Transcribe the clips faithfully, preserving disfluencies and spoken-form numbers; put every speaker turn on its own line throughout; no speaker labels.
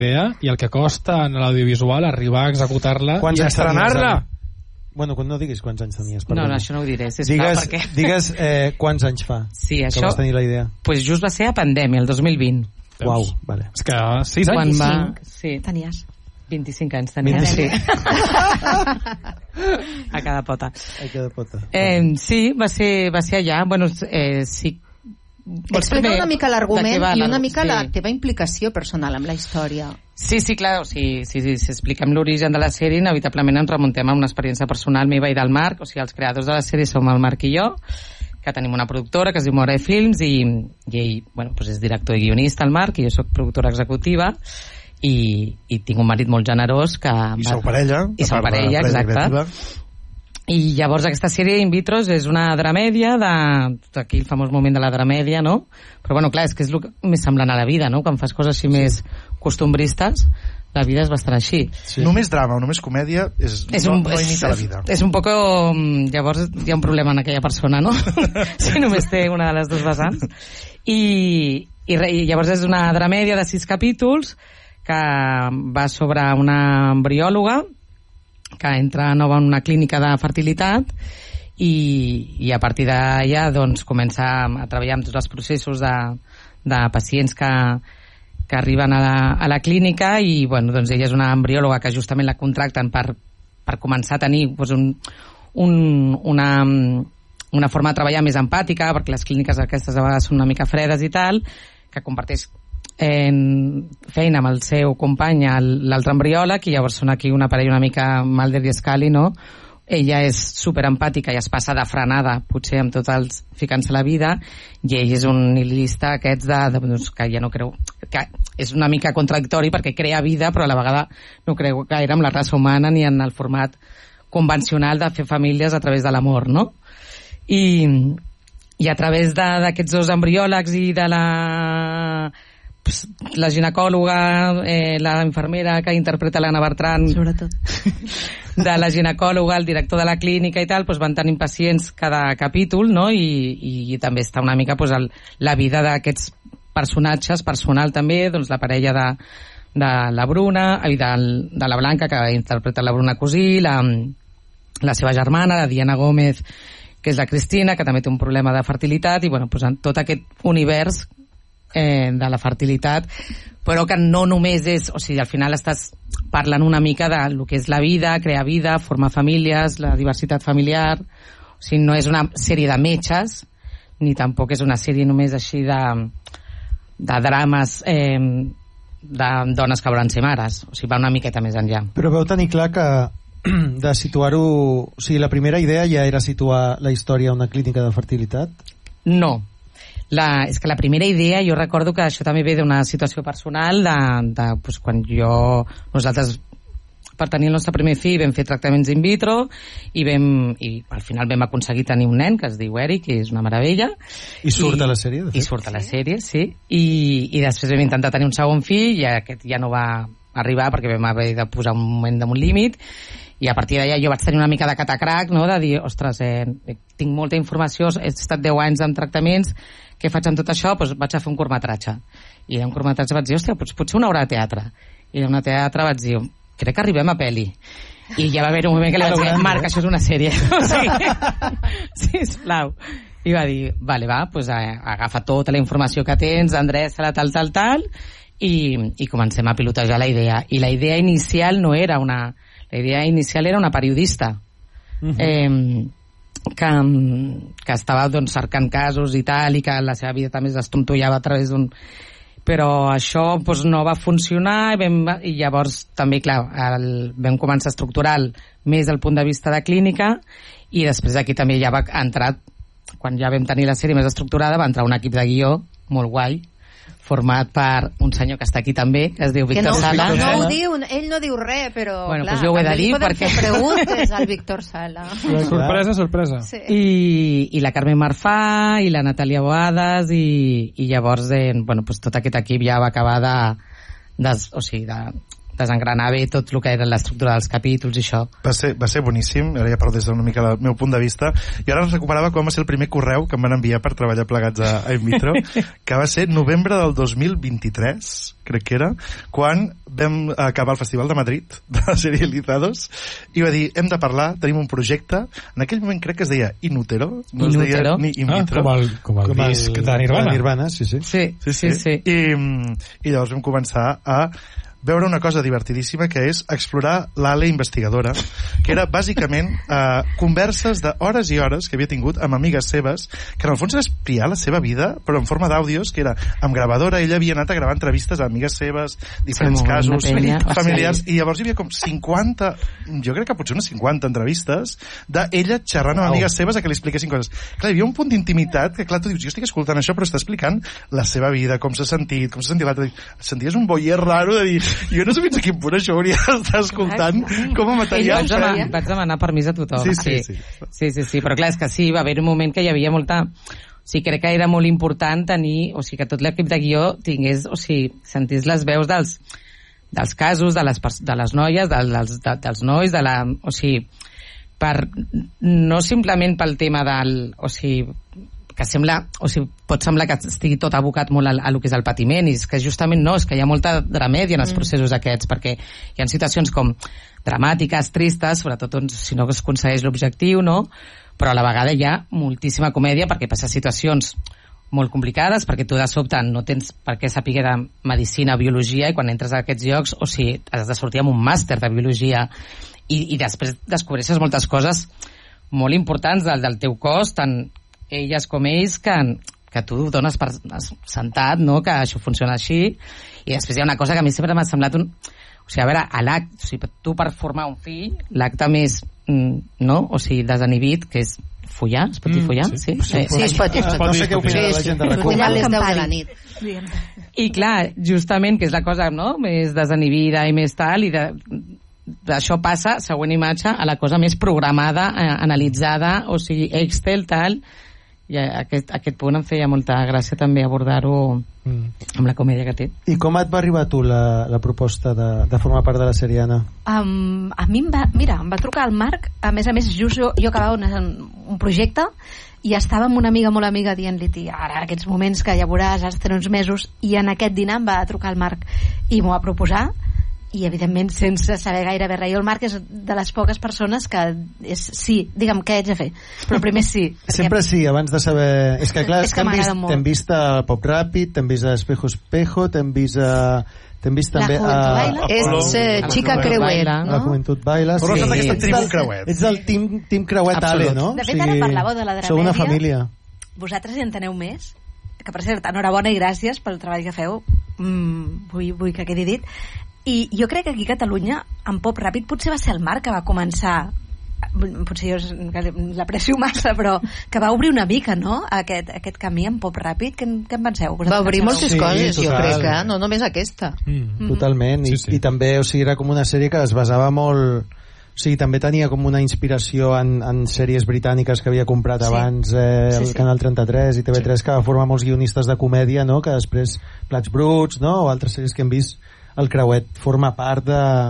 idea i el que costa en l'audiovisual arribar a executar-la i estrenar-la.
Bueno, no diguis quants anys tenies.
No, no, això no ho diré, sisplau,
digues,
perquè...
Digues eh, quants anys fa
sí,
que
això,
vas tenir la idea.
Pues just va ser a pandèmia, el dos mil vint.
Uau, vale.
És que sis anys.
Va...
Sí. Tenies.
vint-i-cinc anys tenia, sí. A cada pota.
A cada pota.
Eh, sí, va ser, va ser allà. Bueno, eh, sí.
Explica una mica l'argument i una mica
sí.
la teva implicació personal amb la història.
Sí, sí, clar, o sigui, si, si, si expliquem l'origen de la sèrie, inevitablement ens remuntem a una experiència personal meva i del Marc, o sigui, els creadors de la sèrie som el Marc i jo, que tenim una productora que es diu More Films, i, i ell, bueno, doncs és director i guionista, el Marc, i jo soc productora executiva, i, i tinc un marit molt generós que...
I sou parella.
I sou parella, exacte. I llavors aquesta sèrie In Vitros és una dramèdia de... aquí el famós moment de la dramèdia, no? Però bueno, clar, és que és el més semblant a la vida, no? Quan fas coses així sí. més costumbristes, la vida és bastant així.
Sí. Només drama o només comèdia és, és un, no, no imita la vida.
És un poc... Llavors hi ha un problema en aquella persona, no? Si només té una de les dues vessants. I, i, i llavors és una dramèdia de sis capítols que va sobre una embriòloga que entra nova en una clínica de fertilitat i, i a partir d'allà doncs, comença a treballar amb tots els processos de, de pacients que, que arriben a la, a la clínica i bueno, doncs ella és una embriòloga que justament la contracten per, per començar a tenir doncs, un, un, una, una forma de treballar més empàtica, perquè les clíniques aquestes a vegades són una mica fredes i tal, que comparteix en feina amb el seu company, l'altre embriòleg, i llavors són aquí una parella una mica Mulder i Scully, no? Ella és superempàtica i es passa de frenada, potser amb tots els ficant-se a la vida, i ell és un nihilista aquests de, de, doncs, que ja no creu... que és una mica contradictori perquè crea vida, però a la vegada no creu gaire en la raça humana ni en el format convencional de fer famílies a través de l'amor, no? I, i a través d'aquests dos embriòlegs i de la... la ginecòloga, eh, la infermera que interpreta l'Anna Bertran,
sobretot
de la ginecòloga, el director de la clínica i tal, doncs van tenint pacients cada capítol, no? I, i, i també està una mica doncs, el, la vida d'aquests personatges, personal també, doncs la parella de, de la Bruna, i de, de la Blanca, que interpreta la Bruna Cosí, la, la seva germana, la Diana Gómez, que és la Cristina, que també té un problema de fertilitat, i bueno, doncs, en tot aquest univers Eh, de la fertilitat, però que no només és, o sigui, al final estàs parlant una mica de lo que és la vida, crear vida, formar famílies, la diversitat familiar, o sigui, no és una sèrie de metges, ni tampoc és una sèrie només així de, de drames eh, de dones que volen ser mares, o sigui, va una miqueta més enllà.
Però veu tenir clar que de situar-ho, o sigui, la primera idea ja era situar la història a una clínica de fertilitat?
No. La, és que la primera idea, jo recordo que això també ve d'una situació personal de, de pues, quan jo, nosaltres per tenir el nostre primer fill vam fer tractaments in vitro i, vam, i al final vam aconseguir tenir un nen que es diu Eric, que és una meravella.
I surt I, a la sèrie, de fet?
I surt a la sèrie, sí. I, i després vam intentar tenir un segon fill i aquest ja no va arribar perquè vam haver de posar un moment d'un límit. I a partir d'allà jo vaig tenir una mica de catacrac, no? De dir, ostres, eh, tinc molta informació, he estat deu anys en tractaments, què faig amb tot això? Doncs vaig a fer un curtmetratge. I d'un curtmetratge vaig dir, hòstia, doncs potser una obra de teatre. I d'una teatre vaig dir, crec que arribem a pel·li. I ja va haver un moment que li vaig dir, Marc, això és una sèrie. O sigui, sisplau. I va dir, vale, va, doncs agafa tota la informació que tens, endreça-la, tal, tal, tal, i, i comencem a pilotejar la idea. I la idea inicial no era una... La idea inicial era una periodista uh-huh. eh, que, que estava doncs, cercant casos i tal, i que la seva vida també es destontollava a través d'un... Però això doncs, no va funcionar i, vam, i llavors també, clar, el, vam començar a estructurar més del punt de vista de clínica i després aquí també ja va entrar, quan ja vam tenir la sèrie més estructurada, va entrar un equip de guió molt guai, format per un senyor que està aquí també, que es diu Víctor
no,
Sala.
No, no ho diu, ell no diu res, però
bueno,
clar,
pues jo ho he de dir perquè...
preguntes al Víctor Sala.
Sorpresa, sorpresa.
Sí.
I, I la Carmen Marfà, i la Natàlia Boades, i, i llavors eh, bueno, pues tot aquest equip ja va acabar de, de, o sigui, de desengranar bé tot el que era l'estructura dels capítols i això.
Va ser, va ser boníssim, ara ja parlo des d'una mica del meu punt de vista, i ara ens recuperava com va ser el primer correu que em van enviar per treballar plegats a, a In Vitro, que va ser novembre del dos mil vint-i-tres, crec que era, quan vam acabar el Festival de Madrid de la sèrie Lizados, i va dir, hem de parlar, tenim un projecte, en aquell moment crec que es deia Inútero, no es deia ni In Vitro.
Ah, com el, com el com disc el, de Nirvana.
Nirvana, sí, sí.
Sí, sí, sí. sí.
I, I llavors vam començar a veure una cosa divertidíssima, que és explorar l'Ale investigadora, que era bàsicament eh, converses d'hores i hores que havia tingut amb amigues seves, que en el fons era espiar la seva vida, però en forma d'àudios, que era amb gravadora. Ella havia anat a gravar entrevistes a amigues seves, diferents sí, casos familiars, i llavors hi havia com cinquanta, jo crec que potser unes cinquanta entrevistes d'ella xerrant amb wow. amigues seves a que li expliquessin coses. Clar, hi havia un punt d'intimitat que, clar, tu dius, jo estic escoltant això, però està explicant la seva vida, com s'ha sentit, com s'ha sentit l'altre. Senties un boier raro de dir, jo no sé fins a quin punt això hauria d'estar escoltant com a material.
Vaig demanar, vaig demanar permís a tothom.
Sí sí sí.
sí, sí, sí. Però clar, és que sí, va haver un moment que hi havia molta... O sigui, crec que era molt important tenir... O sigui, que tot l'equip de guió tingués... O sigui, sentís les veus dels, dels casos, de les, de les noies, de, dels, de, dels nois, de la... O sigui, per... No simplement pel tema del... O sigui, que sembla, o sigui, pot semblar que estigui tot abocat molt a, a lo que és el patiment, i és que justament no, és que hi ha molta dramèdia en els mm. processos aquests, perquè hi ha situacions com dramàtiques, tristes, sobretot doncs, si no es aconsegueix l'objectiu, no? Però a la vegada hi ha moltíssima comèdia perquè passa situacions molt complicades, perquè tu de sobte no tens per què saber de medicina o biologia, i quan entres a aquests llocs, o sigui, has de sortir amb un màster de biologia, i, i després descobreixes moltes coses molt importants del, del teu cos, tant elles com ells, que, que tu dones per sentat, no?, que això funciona així. I després hi ha una cosa que a mi sempre m'ha semblat un... O sigui, a veure, a l'acte, o sigui, tu per formar un fill, l'acte més, no?, o sigui, desinhibit, que és follar, es pot dir follar? Mm, sí, sí,
sí, sí, es pot dir.
No sé què opina la gent de RAC u.
Follar a les deu de la nit.
I clar, justament, que és la cosa, no?, més desinhibida i més tal, i de... d'això passa, següent imatge, a la cosa més programada, eh, analitzada, o sigui, Excel, tal... I aquest, aquest punt em feia molta gràcia també abordar-ho mm. amb la comèdia que té.
I com et va arribar a tu la, la proposta de, de formar part de la sèrie, Anna?
Um, a mi em va, mira, em va trucar el Marc, a més a més just jo, jo acabava un, un projecte i estava amb una amiga molt amiga dient-li, tia, ara aquests moments que ja veuràs, has de tenir uns mesos, i en aquest dinar em va trucar el Marc i m'ho va proposar, i evidentment sense saber gairebé res. Jo el Marc és de les poques persones que és sí, digue'm què haig de fer, però primer sí.
Sempre sí, abans de saber... És que clar, és que t'hem vist, t'hem vist a Pop Ràpid, t'hem vist a Espejo Espejo, t'hem vist a... T'hem vist també a...
a és uh, Chica Creuet, no?
La Juventud Baila.
Però sí. Aquesta tribu Creuet.
Ets del team, team Creuet Ale, no?
De fet, ara parlàveu de la dramèdia.
Sou una família.
Vosaltres hi enteneu més? Que per cert, enhorabona i gràcies pel treball que feu. Mm, vull, vull que quedi dit. I jo crec que aquí a Catalunya, en Pop Ràpid, potser va ser el Marc que va començar, potser jo l'aprecio massa, però que va obrir una mica, no?, aquest, aquest camí en Pop Ràpid. Què, què en penseu?
Va obrir moltes sí, coses, total. Jo crec que no només aquesta.
Mm. Mm-hmm. Totalment, I, sí, sí. i també, o sigui, era com una sèrie que es basava molt... O sigui, també tenia com una inspiració en, en sèries britàniques que havia comprat sí. abans eh, el sí, sí. Canal trenta-tres i T V tres, sí. que va formar molts guionistes de comèdia, no?, que després Plats Bruts, no?, o altres sèries que hem vist. El Creuet forma part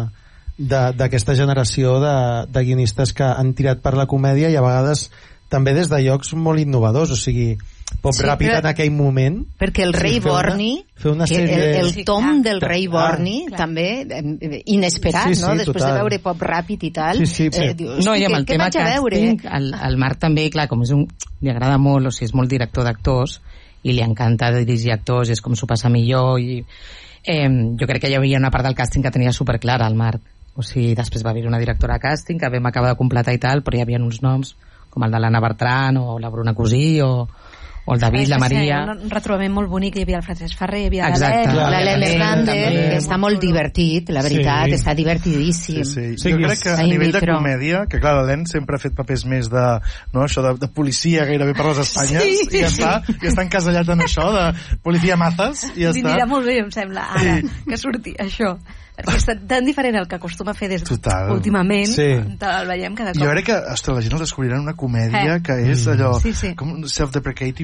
d'aquesta generació de, de guionistes que han tirat per la comèdia, i a vegades també des de llocs molt innovadors, o sigui, Pop sí, Ràpid en aquell moment,
perquè el Rei sí, Borni
fer una sèrie...
el, el sí, tom clar. del Rei Borni ah, també eh, inesperat, sí, sí, no? Després total. de veure Pop Ràpid i tal,
sí, sí, sí.
Eh, dius, no, i amb el tema càsting, el, el Marc també, clar, com és un, li agrada molt, o sigui, és molt director d'actors i li encanta dirigir actors, és com s'ho passa millor, i Eh, jo crec que hi havia una part del càsting que tenia superclara el Marc, o sigui, després va haver una directora de càsting que vam acabar de completar i tal, però hi havia uns noms com el de l'Anna Bertran o la Bruna Cosí o, o el David, la Maria.
Un retrobament molt bonic, hi havia el Francesc Ferrer, hi havia l'Helena Hernández, que està molt divertit, la veritat, sí. està divertidíssim.
Sí, sí. Sí, jo crec que a nivell de comèdia, que clar, l'Helena sempre ha fet papers més de, no, això de, de policia gairebé per les Espanyes, sí, i ja sí. està, i està encasellat en això, de policia mazas, i ja
està. Li anirà molt bé, em sembla, ara, sí. que surti això. Perquè és tan diferent el que acostuma a fer des
Total.
últimament,
sí.
el veiem cada cop.
Jo crec que, ostres, la gent el descobrirà en una comèdia eh. que és allò,
sí, sí.
com self-deprecating,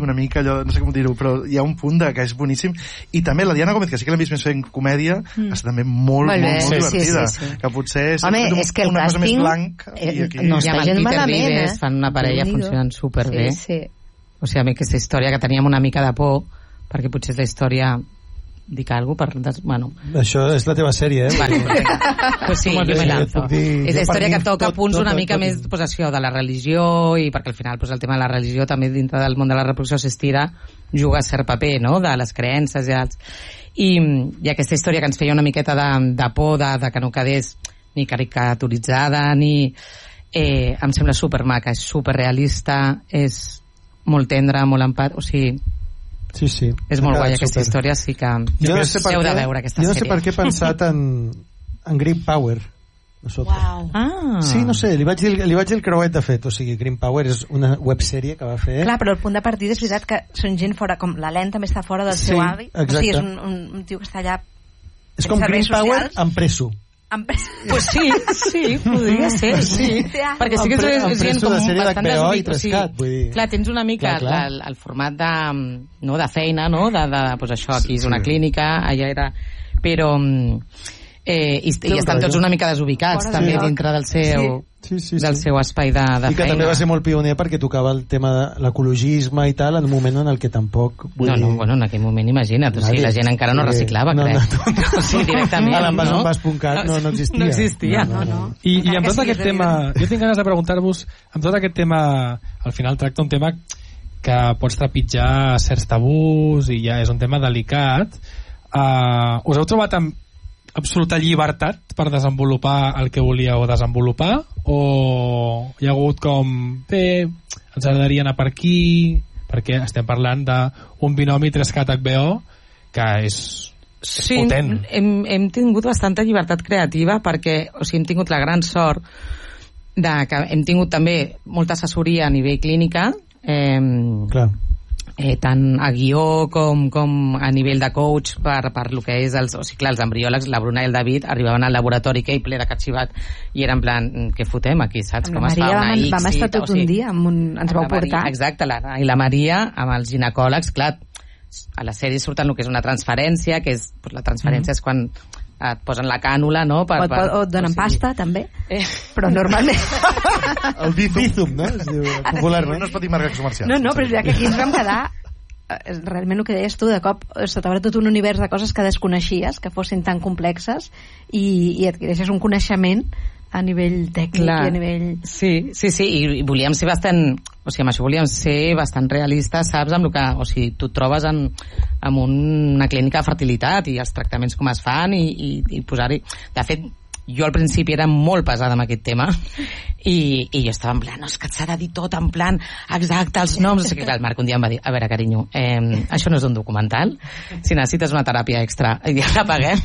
una mica allò, no sé com dir-ho, però hi ha un punt de, que és boníssim, i també la Diana Gómez, que sí que l'hem vist més fent comèdia, mm. està també molt, molt, molt, molt sí, divertida, sí, sí, sí. que potser
Home, és que el
una
càsting,
cosa més blanca
eh,
i aquí...
no està gent malament, eh?
Fan una parella funcionant superbé.
Sí, sí.
O sigui, a mi aquesta història que teníem una mica de por, perquè potser és la història... dic alguna cosa per... Des... Bueno.
Això és la teva sèrie, eh?
Vale. Pues sí, jo me lanzo.
Dir...
És la història que toca
tot,
punts
tot,
una
tot,
mica
tot,
més pues, això, de la religió, i perquè al final pues, el tema de la religió també dintre del món de la reproducció assistida juga a cert paper, no?, de les creences i els... I, i aquesta història que ens feia una miqueta de, de por de, de que no quedés ni caricaturitzada ni... Eh, em sembla supermaca, és superrealista, és molt tendra, molt empat, o sigui...
Sí, sí.
És molt guai aquesta història, sí que
jo no sé per
heu
què,
de veure aquesta
jo no
sèrie.
sé per què he pensat en, en Green Power.
Wow.
Ah.
Sí, no sé, li vaig dir, li vaig dir el creuet de fet, o sigui, Green Power és una websèrie que va fer...
Clar, però el punt de partida és veritat que són gent fora, com la Len també està fora del
sí,
seu avi.
Exacte.
O sigui, és un, un, un tio que està allà...
És com Green Power amb preso.
Pues sí, sí, podria ser, sí. Perquè sí que és, és gent com bastant desubicat. Sí. Clar, tens una mica clar, clar. El, el format de, no, de feina, no? De, de, pues això, aquí és una clínica, allà era... Però... Eh, i, i estan tots una mica desubicats Fora també de dintre del seu, sí. Sí, sí, sí. del seu espai de, de
i que
feina.
també va ser molt pioner perquè tocava el tema de l'ecologisme i tal en un moment en el que tampoc vull
no, no,
dir...
bueno, en aquell moment imagina't, o sigui, la gent encara no reciclava,
no,
crec
no, no.
o sigui, directament
a l'envàs
no?
on vas punt cat no, no existia,
no existia.
No, no, no.
I, i amb tot aquest tema jo tinc ganes de preguntar-vos amb tot aquest tema, al final tracta un tema que pots trepitjar certs tabús i ja és un tema delicat. Uh, us heu trobat amb absoluta llibertat per desenvolupar el que volíeu desenvolupar o hi ha hagut com bé, ens agradaria anar per aquí perquè estem parlant d'un binomi tres cat H B O que és, és
sí,
potent.
Hem, hem tingut bastanta llibertat creativa perquè o sigui, hem tingut la gran sort de que hem tingut també molta assessoria a nivell clínica eh,
clar
Eh, tant a guió com, com a nivell de coach per, per lo que és els, o sigui, clar, els embriòlegs, la Bruna i el David arribaven al laboratori que hi ple de catxivat i era en plan, què fotem aquí, saps?
Amb
com
la
es fa
Maria
una
vam,
X
vam estar tot
o sigui,
un dia amb un, ens vau portar
Maria, exacte, la, i la Maria amb els ginecòlegs, clar, a la sèrie surten el que és una transferència que és, pues, la transferència mm. és quan et posen la cànula, no? Per,
o, et,
per,
o et donen
o sigui...
pasta, també.
Eh.
Però normalment...
el bízum,
no? Es diu popularment.
No es pot dir marques comercials.
No, no, però ja que aquí ens vam quedar realment el que deies tu, de cop se t'obre tot un univers de coses que desconeixies, que fossin tan complexes, i, i adquireixes un coneixement a nivell tècnic. Clar. I a nivell...
Sí, sí, sí, i, i volíem ser bastant... O sigui, amb això volíem ser bastant realistes, saps? Amb el que, o sigui, tu et trobes en, en una clínica de fertilitat i els tractaments com es fan i, i, i posar-hi... De fet, jo al principi era molt pesada amb aquest tema i, i jo estava en plan, no, és que s'ha de dir tot en plan exacte, els noms, o sigui, que el Marc un dia em va dir, a veure, carinyo, eh, això no és un documental, si necessites una teràpia extra ja la paguem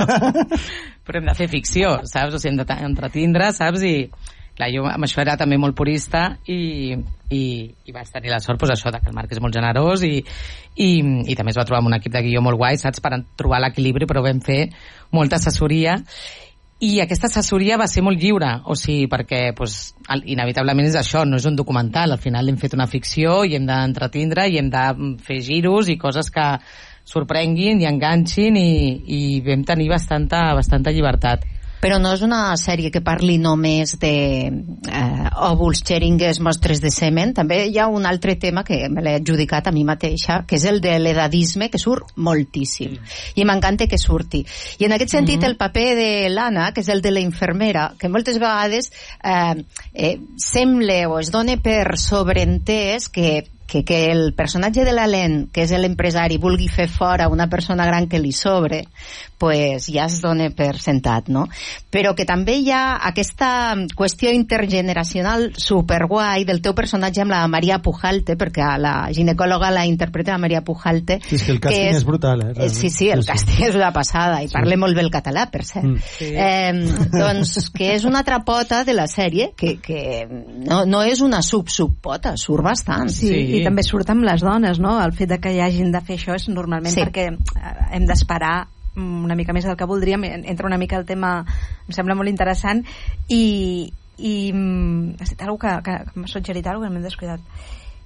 però hem de fer ficció, saps? O sigui, hem d'entretindre, saps? I clar, jo amb això era també molt purista i, i, i vaig tenir la sort, pues, això, de que el Marc és molt generós i, i, i també es va trobar amb un equip de guió molt guai, saps? Per trobar l'equilibri, però vam fer molta assessoria i aquesta assessoria va ser molt lliure, o sigui, perquè pues, inevitablement és això, no és un documental, al final hem fet una ficció i hem d'entretindre i hem de fer giros i coses que sorprenguin i enganxin i, i vam tenir bastanta, bastanta llibertat.
Però no és una sèrie que parli només de eh, òvuls, xeringues, mostres de semen. També hi ha un altre tema que me l'he adjudicat a mi mateixa, que és el de l'edadisme, que surt moltíssim. Mm. I m'encanta que surti. I en aquest sentit, mm-hmm. el paper de l'Anna, que és el de la infermera, que moltes vegades eh, eh, sembla o es dona per sobreentès que que, que el personatge de l'Alen, que és l'empresari, vulgui fer fora una persona gran que li sobre, pues ja es dona per sentat, no? Però que també hi ha aquesta qüestió intergeneracional superguai del teu personatge amb la Maria Pujalte, perquè a la ginecòloga la interpreta la Maria Pujalte.
Sí, és que el càsting és, és brutal, eh? Realment.
Sí, sí, el sí, càsting sí. és una passada, i sí. parla molt bé el català, per cert. Mm. Sí. Eh, doncs que és una altra pota de la sèrie, que, que no, no és una sub-sub-pota, surt bastant.
Sí, sí, i també surt amb les dones, no? El fet de que hi hagin de fer això és normalment sí. perquè hem d'esperar una mica més del que voldríem. Entra una mica el tema, em sembla molt interessant, i, i has dit alguna cosa que, que m'ha suggerit alguna cosa que m'he descuidat.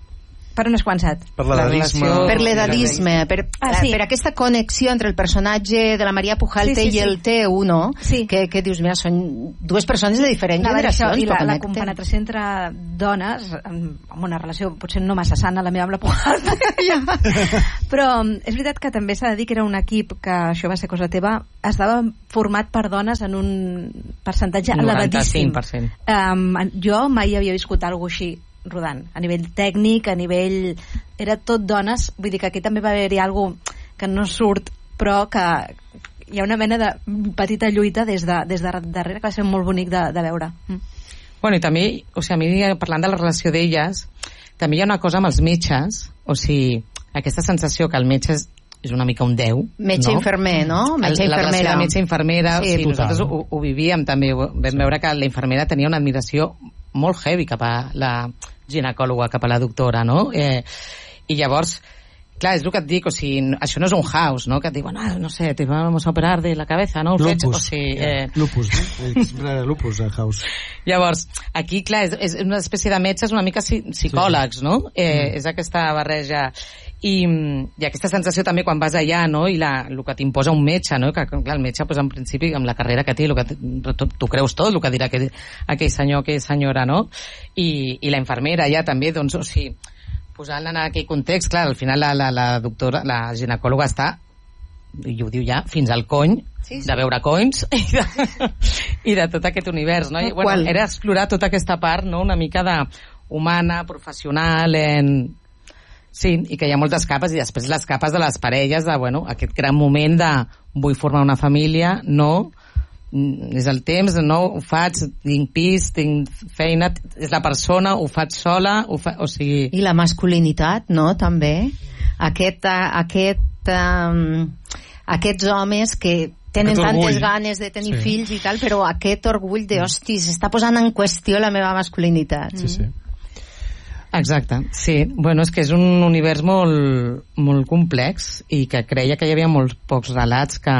Per on has començat?
Per l'edadisme.
Per l'edadisme, per,
ah, sí.
per aquesta connexió entre el personatge de la Maria Pujalte sí, sí, sí. i el T uno, sí. que, que dius, mira, són dues persones de diferents
la
generacions.
I la, la compenetració entre dones, amb una relació potser no massa sana, la meva amb la Pujalte, ja. Però és veritat que també s'ha de dir que era un equip que, això va ser cosa teva, estava format per dones en un percentatge elevadíssim.
noranta-cinc per cent.
Um, jo mai havia viscut alguna així rodant, a nivell tècnic, a nivell... era tot dones, vull dir que aquí també va haver-hi alguna que no surt, però que hi ha una mena de petita lluita des de, des de darrere que va ser molt bonic de, de veure. Mm.
Bueno, i també, o sigui, a mi, parlant de la relació d'elles, també hi ha una cosa amb els metges, o sigui, aquesta sensació que el metge és, és una mica un déu,
metge
no?
infermer, no? Metge
la
infermera.
relació de metge-infermera,
sí,
o sigui, nosaltres ho, ho vivíem també, vam veure que la infermera tenia una admiració molt heavy cap a la ginecòloga, cap a la doctora, no? Eh, I llavors, clar, és el que et dic, o sigui, això no és un house, no? Que et diuen, ah, no sé, te vamos a operar de la cabeza, no?
Lupus.
O sigui, eh...
Lupus, no? Lupus, a house.
Llavors, aquí, clar, és, és una espècie de metges una mica psicòlegs, no? Eh, mm. És aquesta barreja... I, i aquesta sensació també quan vas allà, no? I la, el que t'imposa un metge, no? Que clar, el metge, pues, en principi, amb la carrera que té, el que tu, tu creus tot el que dirà aquell, aquell senyor, aquella senyora, no? I, i la infermera ja també, doncs, o sigui, posant-la en aquell context, clar, al final la, la, la doctora, la ginecòloga està, i ho diu ja, fins al cony, sí, sí. de veure conys i de, i de tot aquest univers, no? I, bueno, era explorar tota aquesta part, no? Una mica de humana, professional, en... Sí, i que hi ha moltes capes, i després les capes de les parelles, de, bueno, aquest gran moment de vull formar una família, no, és el temps, no, ho faig, tinc pis, tinc feina, és la persona, ho faig sola, ho fa, o sigui...
I la masculinitat, no, també? Aquest, aquest, um, aquests homes que tenen aquest tantes orgull. Ganes de tenir sí. fills i tal, però aquest orgull de, hosti, s'està posant en qüestió la meva masculinitat.
Sí, sí.
Exacte, sí. Bueno, és que és un univers molt, molt complex i que creia que hi havia molts pocs relats que,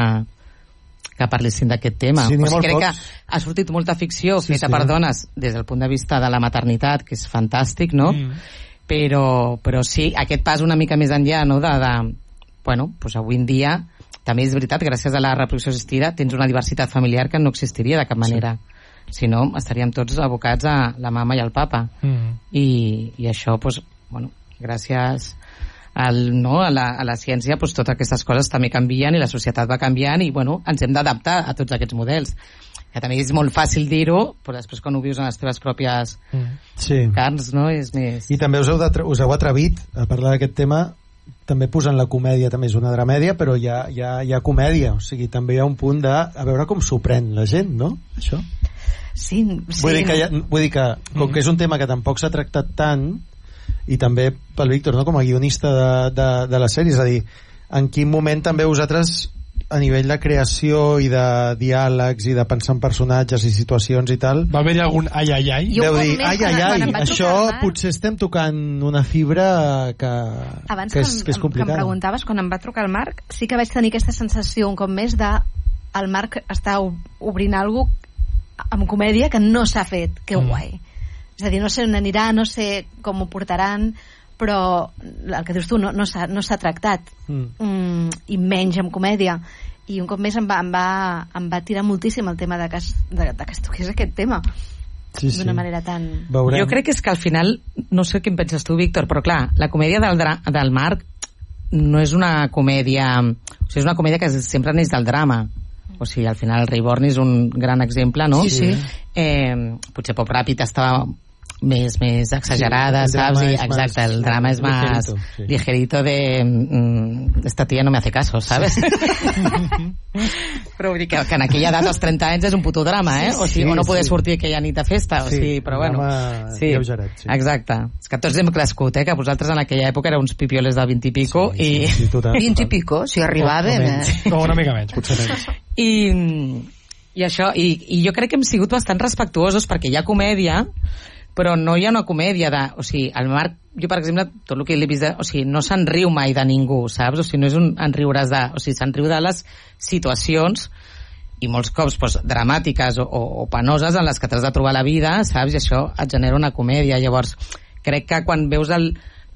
que parlessin d'aquest tema.
Sí,
o sigui, crec
pocs.
que ha sortit molta ficció sí, feta sí. per dones des del punt de vista de la maternitat, que és fantàstic, no? Mm. Però, però sí, aquest pas una mica més enllà, no? De, de, bueno, pues avui en dia també és veritat, gràcies a la reproducció assistida tens una diversitat familiar que no existiria de cap manera. Sí. Si no, estaríem tots abocats a la mama i al papa. Mm. I, i això, pues, bueno, gràcies al, no, a, la, a la ciència, pues, totes aquestes coses també canvien i la societat va canviant i, bueno, ens hem d'adaptar a tots aquests models. Que també és molt fàcil dir-ho, però després quan ho vius en les teves pròpies mm. sí. carns, no? És més...
I també us heu, us heu atrevit a parlar d'aquest tema també posant la comèdia, també és una dramèdia, però hi ha, hi ha, hi ha comèdia, o sigui, també hi ha un punt de a veure com s'ho pren la gent, no? Això?
Sí, sí.
Vull dir que, ha, vull dir que com mm. que és un tema que tampoc s'ha tractat tant, i també pel Víctor, no? Com a guionista de, de, de la sèrie, és a dir, en quin moment també vosaltres a nivell de creació i de diàlegs i de pensar en personatges i situacions i tal,
va haver-hi algun ai ai ai?
Deu dir, ai ai ai, això potser estem tocant una fibra que,
abans
que, és,
que,
que és complicada.
Que em preguntaves, quan em va trucar el Marc, sí que vaig tenir aquesta sensació un cop més de el Marc està obrint alguna cosa amb comèdia que no s'ha fet, que mm. guai. És a dir, no sé on anirà, no sé com ho portaran, però el que dius tu no, no s'ha no s'ha tractat mm. Mm, i menys amb comèdia, i un cop més em va, em va, em va tirar moltíssim el tema de que, de, de que es toqués aquest tema sí, d'una sí. manera tan...
Veurem. Jo crec que és que al final, no sé què en penses tu, Víctor, però clar, la comèdia del, dra del Marc no és una comèdia, o sigui, és una comèdia que sempre neix del drama. O sigui, al final el Rei Borni és un gran exemple, no?
Sí, sí.
Eh, potser Pop Ràpid estava més, més exagerada, sí, saps? I, exacte, el drama és més sí. ligerito de mm, esta tía no me hace caso, ¿sabes? Però vull dir que, que en aquella edat, als trenta anys, és un puto drama, eh? O sigui, sí, o no poder sí. sortir aquella nit a festa, o sigui, però bueno.
Sí, lleugeret, sí.
Exacte. És que tots hem crescut, eh? Que vosaltres en aquella època éreu uns pipioles de vint i pico sí,
i...
Sí,
sí, total, vint i pico, si arribàvem, eh?
No, una mica menys, potser menys.
I, i això, i, i jo crec que hem sigut bastant respectuosos perquè hi ha comèdia, però no hi ha una comèdia de... O sigui, el Marc, jo per exemple, tot el que l'he vist de... O sigui, no se'n riu mai de ningú, saps? O sigui, no és un enriuràs de... O sigui, se'n riu de les situacions i molts cops pues, dramàtiques o, o, o penoses en les que t'has de trobar la vida, saps? I això et genera una comèdia. Llavors, crec que quan veus el,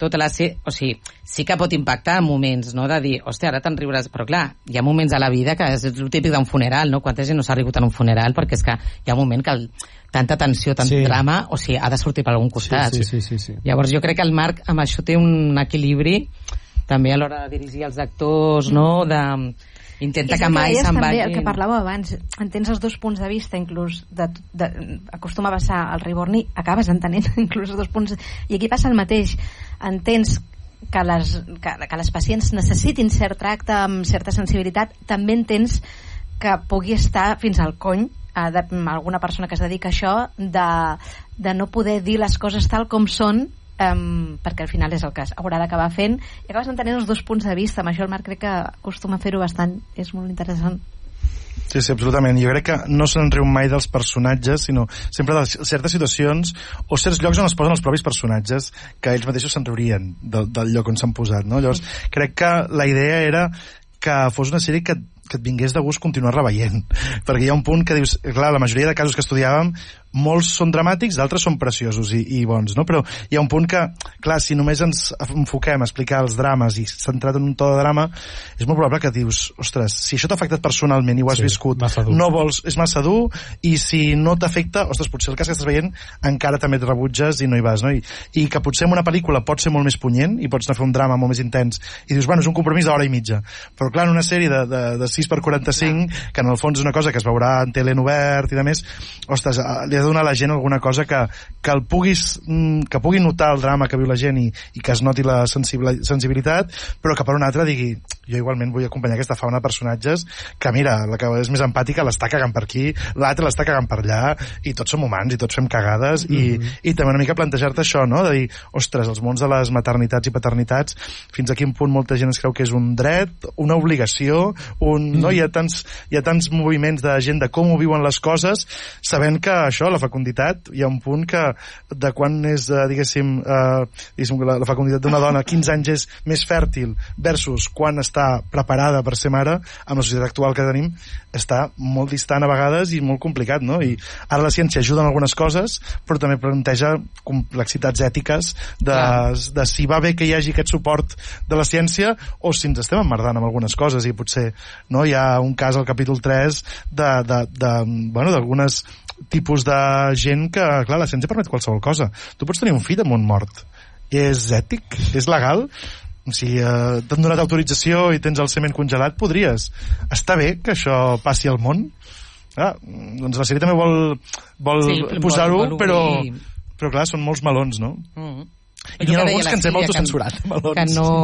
tota la... O sigui, sí que pot impactar en moments, no?, de dir, hòstia, ara te'n riuràs, però clar, hi ha moments a la vida que és el típic d'un funeral, no? Quanta gent no s'ha rigut en un funeral, perquè és que hi ha un moment que el, tanta tensió, tant sí. drama, o sigui, ha de sortir per algun costat.
Sí, sí, sí, sí, sí.
Llavors jo crec que el Marc amb això té un equilibri també a l'hora de dirigir els actors, no?, de... intenta que mai se'n vagi...
El que parlàveu abans, entens els dos punts de vista, inclús de, de, acostuma a passar al Riborni, acabes entenent inclús els dos punts, i aquí passa el mateix, entens que les, que, que les pacients necessitin cert tracte amb certa sensibilitat, també entens que pugui estar fins al cony eh, d'alguna persona que es dedica a això de, de no poder dir les coses tal com són, Um, perquè al final és el que haurà d'acabar fent, i acabes entenent els dos punts de vista. Amb això el Marc crec que acostuma a fer-ho bastant, és molt interessant.
Sí, sí, absolutament. Jo crec que no se'n riu mai dels personatges, sinó sempre de certes situacions o certs llocs on es posen els propis personatges, que ells mateixos se'n riurien del, del lloc on s'han posat, no? Llavors, crec que la idea era que fos una sèrie que, que et vingués de gust continuar-la veient, perquè hi ha un punt que dius, clar, la majoria de casos que estudiàvem molts són dramàtics, d'altres són preciosos i, i bons, no? Però hi ha un punt que, clar, si només ens enfoquem a explicar els drames i centrat en un to de drama, és molt probable que dius, ostres, si això t'ha afectat personalment i ho has sí, viscut, no vols, és massa dur, i si no t'afecta, ostres, potser el cas que estàs veient encara també et rebutges i no hi vas, no? I, i que potser en una pel·lícula pot ser molt més punyent i pots anar a fer un drama molt més intens i dius, bueno, és un compromís d'hora i mitja, però clar, en una sèrie de, de, de sis per quaranta-cinc, que en el fons és una cosa que es veurà en tele en obert i de més, ostres, li ha de donar a la gent alguna cosa que, que el puguis que pugui notar el drama que viu la gent i, i que es noti la sensibilitat, però que per un altre digui, jo igualment vull acompanyar aquesta fauna de personatges que mira, la que és més empàtica l'està cagant per aquí, l'altre l'està cagant per allà, i tots som humans i tots fem cagades, mm-hmm. i, i també una mica plantejar-te això, no? De dir, ostres, els mons de les maternitats i paternitats, fins a quin punt molta gent es creu que és un dret, una obligació, un, mm. no? Hi ha tants, hi ha tants moviments de gent de com ho viuen les coses, sabent que això, la fecunditat, hi ha un punt que de quan és, eh, diguéssim, eh, diguéssim la, la fecunditat d'una dona quinze anys és més fèrtil versus quan està preparada per ser mare, amb la societat actual que tenim està molt distant a vegades i molt complicat, no? I ara la ciència ajuda en algunes coses, però també planteja complexitats ètiques de, de si va bé que hi hagi aquest suport de la ciència o si ens estem emmerdant amb algunes coses, i potser, no, hi ha un cas al capítol tres de, de, de, bueno, d'algunes tipus de gent que, clar, la ciència permet qualsevol cosa. Tu pots tenir un fill amb un mort. És ètic? És legal? Si eh, t'han donat autorització i tens el semen congelat, podries. Està bé que això passi al món? Ah, doncs la sèrie també vol, vol sí, posar-ho, vol, vol però, però clar, són molts melons, no? Mm-hmm. I n'hi ha alguns que ens hem autocensurat, melons.
Que no...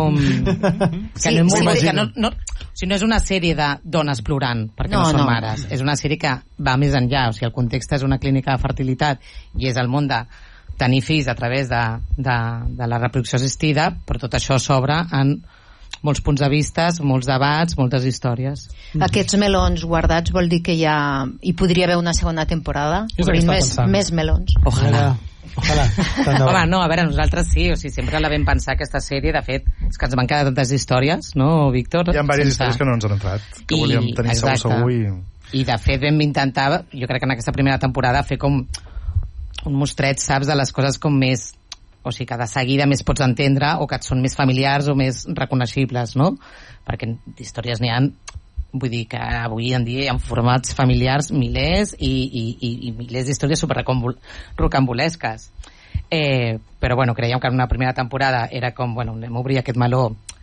que sí, no, sí, que no, no, si no és una sèrie de dones plorant perquè no, no són no. mares, és una sèrie que va més enllà, o sigui, el context és una clínica de fertilitat i és el món de tenir fills a través de, de, de la reproducció assistida, però tot això s'obre en molts punts de vista, molts debats, moltes històries.
Aquests melons guardats vol dir que ja hi podria haver una segona temporada? Obrint més, més melons?
Ojalà.
Ojalà.
Home, no, a veure, nosaltres sí, o sigui, sempre la vam pensar aquesta sèrie, de fet, és que ens van quedar tantes històries, no, Víctor?
Hi ha diverses històries que no ens han entrat, que I, volíem tenir segur segur i...
I de fet vam intentar, jo crec que en aquesta primera temporada, fer com un mostret, saps, de les coses com més, o sigui, que de seguida més pots entendre o que et són més familiars o més reconeixibles, no? Perquè d'històries n'hi ha, vull dir que avui en dia hi ha formats familiars milers i, i, i, i milers d'històries super rocambolesques, eh, però bueno, creiem que en una primera temporada era com, bueno, anem a obrir aquest meló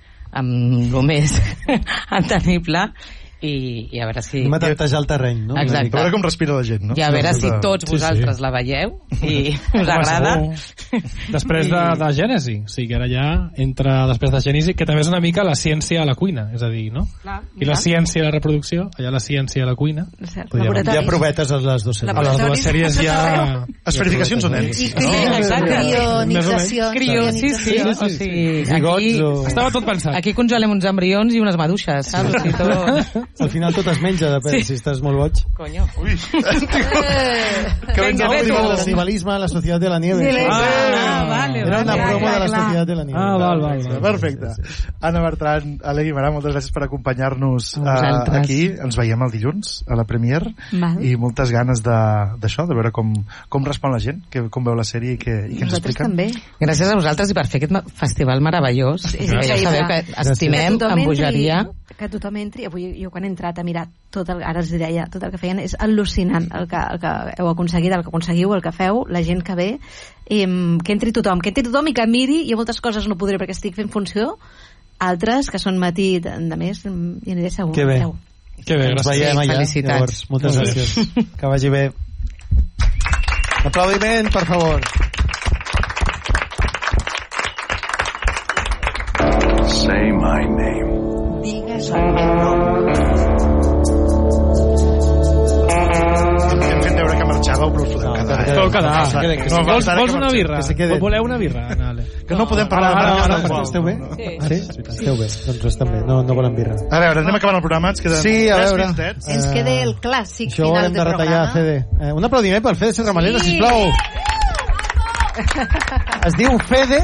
amb el més entenible i, i a veure si...
Anem a tantejar el terreny, no?
Exacte.
A veure com respira la gent, no?
I a veure si tots vosaltres sí, sí. la veieu i us agrada.
Després de, de Gènesi, o sigui, ara ja entra després de Gènesi, que també és una mica la ciència a la cuina, és a dir, no?
Clar,
I la ciència a la reproducció, allà la ciència a la cuina.
Hi ha provetes a les dues sèries.
A les dues sèries hi ha...
Esferificacions o nens?
I crionitzacions.
Crió, sí, sí. O sigui, aquí...
Estava tot pensat.
Aquí congelem uns embrions i unes maduixes, saps? O sigui, tot...
Al final tot es menja, depèn, si estàs molt boig.
Coño.
Ui.
Que
Venga,
venga,
el
Beto.
canibalisme a la Societat de la Nieve.
Ah, vale,
Era una
vale,
promo
ja,
de la
clar.
Societat de la Nieve.
Ah, val, val, val.
Perfecte.
Sí, sí.
Anna Bertran, Ale Guimarà, moltes gràcies per acompanyar-nos
A
uh,
vosaltres.
aquí. Ens veiem el dilluns a la Premier
Val.
i moltes ganes de- d'això, de, de veure com, com respon la gent, que, com veu la sèrie i què, i què ens
Nosaltres
expliquen.
també.
Gràcies a vosaltres i per fer aquest ma- festival meravellós.
És
Que ja
increïble.
sabeu que estimem
Que tothom
en bogeria.
entri- que tothom entri, avui jo quan he entrat a mirar tot el, ara els deia, tot el que feien és al·lucinant el que, el que heu aconseguit, el que aconseguiu, el que feu, la gent que ve, i, que entri tothom, que entri tothom i que miri, i moltes coses no podré perquè estic fent funció, altres que són matí de, de més, hi aniré segur.
Que bé.
Segur.
Que bé,
Ens
gràcies.
veiem allà,
Felicitats.
llavors. Moltes
Molt bé.
gràcies. Que vagi bé. Aplaudiment, per favor.
Say my name.
Digues el meu nom.
Hem fet veure que marxàveu, però us podeu
No,
quedar.
que-
eh?
Vol quedar.
Que se quede, que se
No,
quede.
Vols,
ara
vols
que
una
marxem.
birra?
Que se quede.
Voleu una birra? Vale.
Que no podem parlar
Ara,
de
ara,
marques
ara,
del
Esteu bé?
qual.
Sí.
Sí? Esteu bé. Doncs estan bé. No, no volen birra.
A veure, anem acabant el programa, ens queden
Sí, a
tres
veure.
minutets.
Ens
Eh,
queda el clàssic
Això ho
final
haurem
de
de retallar,
programa.
Fede. Eh, un aplaudiment pel Fede Serramalera,
Sí.
sisplau. Es diu Fede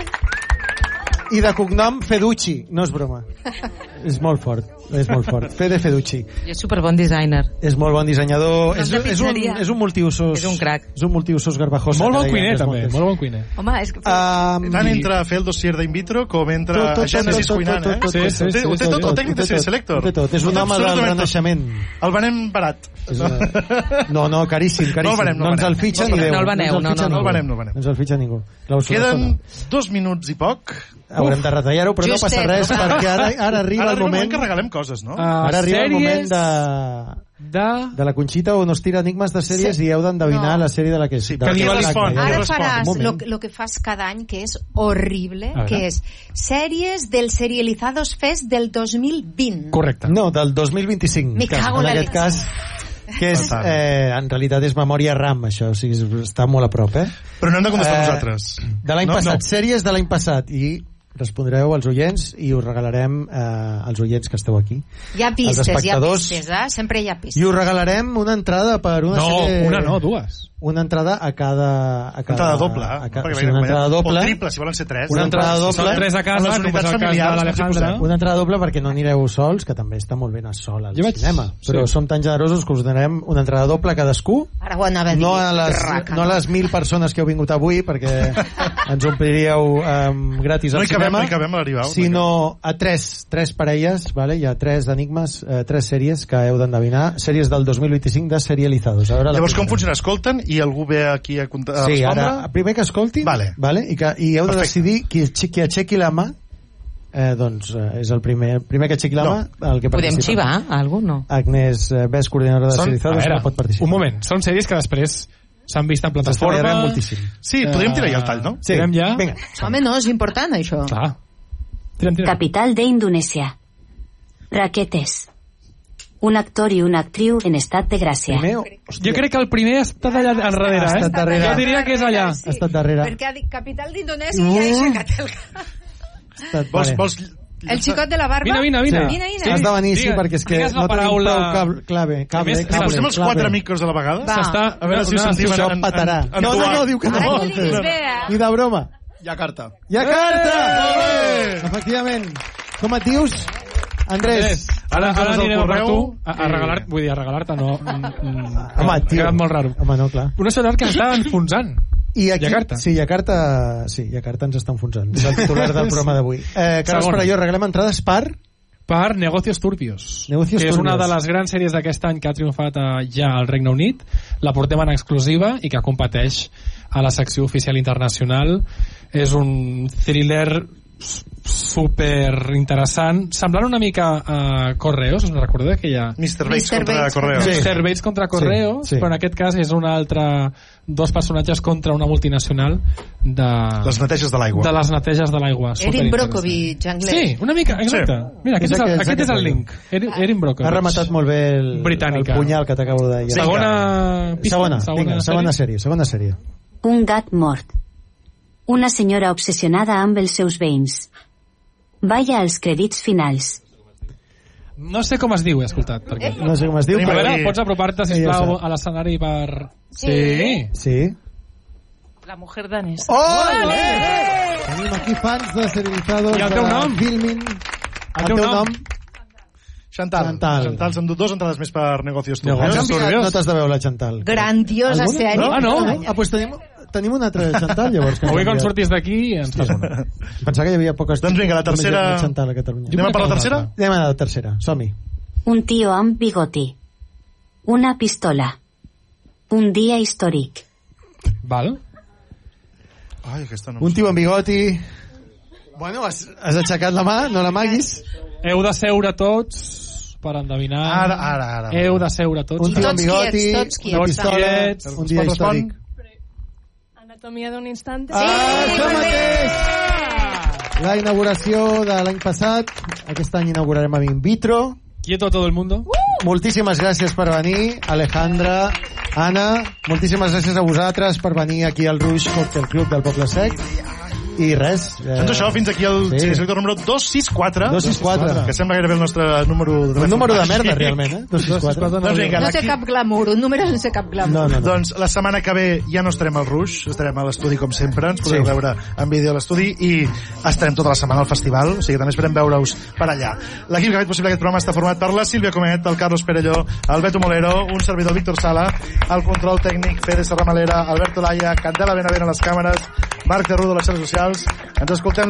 i de cognom Feducci. No és broma. És molt fort. És molt fort. Fede Feducci.
I és superbon designer.
És molt bon dissenyador.
Nom
És,
de
és, un,
pizzeria.
és un multiusos.
És un crac.
És un multiusos garbajosa.
Molt bon
que deia
cuiner,
Andrés
també.
Montes.
Molt bon cuiner.
Home, és que...
Um,
Tant entre a fer el dossier d'in vitro com entre
Tot, tot,
a Genesis
tot,
cuinant,
tot,
eh?
tot,
Sí, sí, sí,
Ho té
sí,
tot,
sí,
el tècnic de
Ho té tot,
Selector.
ho té tot. És
Ho
un
té
home del
absolutament tot.
renaixement.
El venem barat.
És una... No, no, caríssim, caríssim.
No el venem, no el
no ens el
venem.
fitxa
No
ni
el
Déu.
No el veneu,
ens
no,
fitxa
no, no
ningú.
el venem, no el venem.
No ens el fitxa ningú. Clàusula
Queden
sota.
dos minuts i poc.
Haurem de retallar-ho, però
Justet.
no passa res, perquè ara, ara arriba
Ara
el moment...
que regalem coses, no?
Uh,
Ara arriba el moment
sèries
de...
de...
de la Conxita on us tira enigmes de sèries i heu d'endevinar
No.
la sèrie de la que és.
Sí,
de
però
la
qui
que es
respon?
tracta.
Qui
Ara
respon?
faràs
Un
lo,
moment.
lo que fas cada any, que és horrible,
A veure.
que és sèries del Serializados Fest del dos mil vint.
Correcte.
No, del dos mil vint-i-cinc.
Me
que
cago en
en
la
aquest
leche.
cas que és,
Per tant.
eh, en realitat és memòria RAM, això, o sigui, està molt a prop, eh?
Però no hem de contestar
Eh,
nosaltres.
De l'any
No,
passat,
no.
sèries de l'any passat, i respondreu als oients i us regalarem eh, als oients que esteu aquí.
Hi ha pistes, hi ha
espectadors.
pistes, eh? Sempre hi ha pistes.
I us regalarem una entrada per una
No,
sèrie...
una no, dues.
Una entrada a cada... A cada
Entrada doble.
A ca...
perquè
o sigui, una entrada doble.
O triple, si volen ser tres.
Una entrada
Si
doble.
són
Tres a casa,
en les
com és
unitats
el cas de
familiars,
l'Alejandra.
ens hi
Una entrada doble perquè no anireu sols, que també està molt bé anar sol al
Jo vaig-
cinema. Però
sí.
som tan generosos que us donarem una entrada doble a cadascú.
Ara ho anava a dir.
No a les,
Raca.
no a les mil persones que heu vingut avui, perquè ens ompliríeu um, gratis
No
al
hi cabem,
cinema.
no hi cabem a l'Aribau.
Sinó a tres, tres parelles, vale? Hi ha tres enigmes, eh, tres sèries que heu d'endevinar, sèries del dos mil vint-i-cinc de serializados. A veure la
Llavors, com
primera.
funciona? Escolten i algú ve aquí a, cont- a
Sí,
respondre?
ara, primer que escoltin,
Vale.
vale? I, que, i heu de
Perfecte.
decidir qui, aixi- qui aixequi la mà, eh, doncs eh, és el primer, el primer que aixequi la
No.
mà el que
Podem
participa.
xivar, algú, no?
Agnès eh, Bes, coordinadora de
Són, a
serializados,
veure,
no pot participar.
un moment, són sèries que després s'han vist en plataforma.
Treballarem moltíssim.
Sí, podríem tirar ja el tall, no?
Sí,
Tirem ja?
vinga.
Home, no, és important, això.
Clar. Tirem, tirem.
Capital de Indonesia. Raquetes. Un actor i una actriu en estat de gràcia.
Primer,
Jo crec que el primer ha estat allà enrere,
Ha
eh?
estat darrere.
Jo diria que és allà.
ha estat darrere.
Perquè ha dit capital d'Indonèsia i ha aixecat el cap.
Ha estat,
Vols,
vale.
vols...
El xicot de la barba?
Vine, vine, vine.
Vine, vine.
Has de venir, sí,
Digues-
perquè és que
digues la
no tenim
paraula-
prou cable, clave,
A
cable,
més,
Si
cable,
posem els
clave.
quatre micros a la vegada?
Va.
S'està...
A veure si ho
una-
sentim
Això
en- en-
petarà.
en- en
No, no,
dual.
no, diu que no.
Ara
vol
que diguis
fer.
bé, eh?
Ni de broma.
Jakarta.
Jakarta!
Eh!
Efectivament. Com et dius? Andrés.
Ara, ara
Ens el
anirem per
correu
tu a, a
i-
regalar... Vull dir, a regalar-te, no. Mm, mm,
Home,
ha
tio.
quedat molt raro.
Home, no, clar.
Una ciutat que està enfonsant.
I aquí,
Jakarta.
Sí, Jakarta, sí, Jakarta ens està enfonsant. És el titular del programa d'avui. Eh, Carles
Segona.
Perelló, regalem entrades per...
Per Negocios Turbios,
Negocios
que és una
Turbios.
de les grans sèries d'aquest any que ha triomfat eh, ja al Regne Unit, la portem en exclusiva i que competeix a la secció oficial internacional. És un thriller s- super interessant, semblant una mica a Correos, us recordeu aquella...
mister Bates
mister
contra
Bates
Correos.
Sí.
mister Bates contra Correos,
Sí, sí.
però en aquest cas és un altre... dos personatges contra una multinacional de...
Les neteges de l'aigua.
de les neteges de l'aigua.
Erin
Superinteressant.
Brockovich, anglès.
Sí, una mica, exacte. Mira, aquest
És
és, el,
aquest- és
aquest és el
aquest
link. Erin, Erin Brockovich.
Ha rematat molt bé el,
Britànica.
el punyal que t'acabo de dir.
Segona pista,
Segona,
segona
vinga, segona sèrie, segona sèrie.
Un gat mort. Una senyora obsessionada amb els seus veïns. Vaya als crèdits finals.
No sé com es diu, he escoltat. Perquè...
No sé com es diu.
A veure, pots apropar-te, sisplau, a l'escenari per...
Sí. Sí.
La mujer danesa.
Ole! Tenim aquí fans de Serializados.
I el teu nom?
Filmin.
El teu nom?
Chantal.
Chantal.
Chantal, s'han dut dos entrades més per negocios tu.
Llavors, no t'has de veure la Chantal.
Grandiosa sèrie.
No? Ah, no? Ah, doncs tenim, tenim una altra de Chantal, llavors.
Avui quan surtis d'aquí ens fas una.
Pensava que hi havia poques...
Doncs vinga, la tercera...
Chantal a Catalunya.
Anem a per la tercera?
Anem a la tercera, som-hi.
Un tío amb bigoti. Una pistola. Un dia històric.
Val.
Ai, aquesta no...
Un tio amb bigoti... Bueno, has, has aixecat la mà, no l'amaguis.
Heu de seure tots per endevinar.
Ara, ara, ara.
Heu de seure tots.
Un tio amb bigoti, una pistola, un dia històric.
Anatomia d'un instant.
Sí, ah, això mateix! La inauguració de l'any passat. Aquest any inaugurarem amb In Vitro.
Quieto a todo el mundo.
Uh! Moltíssimes gràcies per venir, Alejandra, Anna. Moltíssimes gràcies a vosaltres per venir aquí al Rouge Cocktail Club del Poble Sec. I res. Eh...
Doncs això, fins aquí el sí. Selector número dos sis quatre.
dos sis quatre.
Que sembla gairebé el nostre número de telèfon.
Un número de merda, realment, eh? dos sis quatre.
Doncs vinga,
no té cap glamour, un número sense cap glamour.
No, no, no.
Doncs la setmana que ve ja no estarem al Rouge, estarem a l'estudi com sempre, ens podeu sí. veure en vídeo a l'estudi i estarem tota la setmana al festival, o sigui que també esperem veure-us per allà. L'equip que ha fet possible aquest programa està format per la Sílvia Comet, el Carlos Perelló, el Beto Molero, un servidor Víctor Sala, el control tècnic Fede Serramalera, Alberto Laia, Candela Benavent a les càmeres, Marc Cerrudo a les xarxes socials. Ens escoltem